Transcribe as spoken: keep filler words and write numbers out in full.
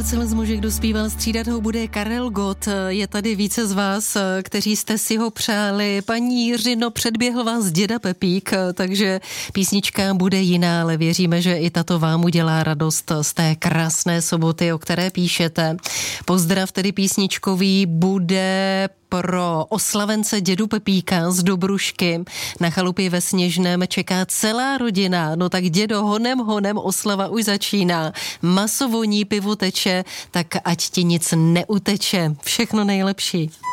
Marcel Zmužek dospíval, střídat ho bude Karel Gott. Je tady více z vás, kteří jste si ho přáli. Paní Jiřino, předběhl vás děda Pepík, takže písnička bude jiná, ale věříme, že i tato vám udělá radost z té krásné soboty, o které píšete. Pozdrav tedy písničkový bude pro oslavence dědu Pepíka z Dobrušky. Na chalupě ve Sněžném čeká celá rodina. No tak dědo, honem honem, oslava už začíná. Maso voní, pivo teče, tak ať ti nic neuteče. Všechno nejlepší.